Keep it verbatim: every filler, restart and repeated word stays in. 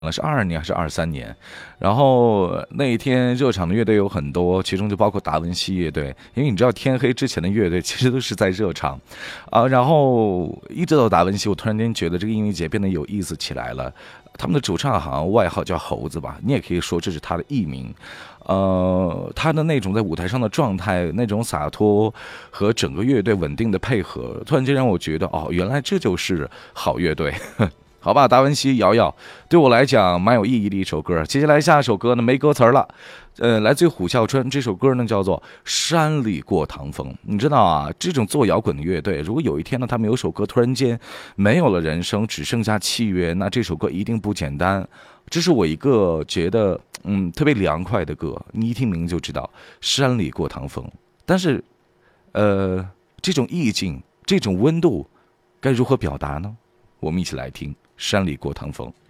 是二二年还是二三年，然后那一天热场的乐队有很多，其中就包括达文西乐队，因为你知道天黑之前的乐队其实都是在热场，啊，然后一直到达文西，我突然间觉得这个音乐节变得有意思起来了。他们的主唱好像外号叫猴子吧，你也可以说这是他的艺名。呃，他的那种在舞台上的状态，那种洒脱和整个乐队稳定的配合，突然间让我觉得，哦，原来这就是好乐队。好吧，达文西摇摇，对我来讲蛮有意义的一首歌。接下来下一首歌呢没歌词了，呃，来自于虎啸春，这首歌呢叫做《山里过唐风》。你知道啊，这种做摇滚的乐队，如果有一天呢他们有首歌突然间没有了人声，只剩下器乐，那这首歌一定不简单。这是我一个觉得嗯特别凉快的歌，你一听名就知道《山里过唐风》。但是，呃，这种意境，这种温度，该如何表达呢？我们一起来听《山里过唐风》。